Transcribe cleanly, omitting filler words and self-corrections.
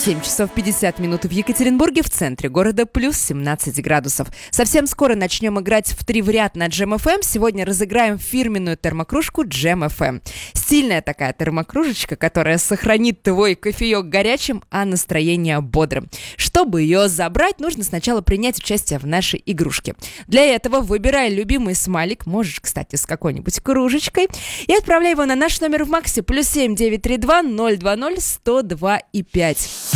7 часов 50 минут в Екатеринбурге, в центре города, плюс 17 градусов. Совсем скоро начнем играть в 3 в ряд на Jam FM. Сегодня разыграем фирменную термокружку Jam FM. Стильная такая термокружечка, которая сохранит твой кофеек горячим, а настроение бодрым. Чтобы ее забрать, нужно сначала принять участие в нашей игрушке. Для этого выбирай любимый смайлик, можешь, кстати, с какой-нибудь кружечкой, и отправляй его на наш номер в Максе, +7 932 020 102 и 5.